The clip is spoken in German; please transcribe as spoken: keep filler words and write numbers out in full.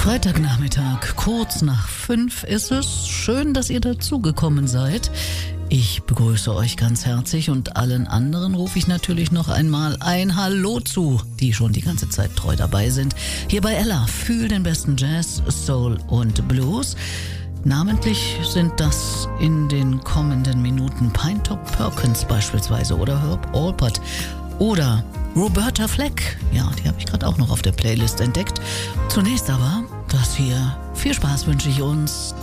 Freitagnachmittag, kurz nach fünf ist es. Schön, dass ihr dazugekommen seid. Ich begrüße euch ganz herzlich und allen anderen rufe ich natürlich noch einmal ein Hallo zu, die schon die ganze Zeit treu dabei sind. Hier bei Ella, fühl den besten Jazz, Soul und Blues. Namentlich sind das in den kommenden Minuten Pinetop Perkins beispielsweise oder Herb Alpert oder Roberta Fleck. Ja, die habe ich gerade auch noch auf der Playlist entdeckt. Zunächst aber das hier. Viel Spaß wünsche ich uns.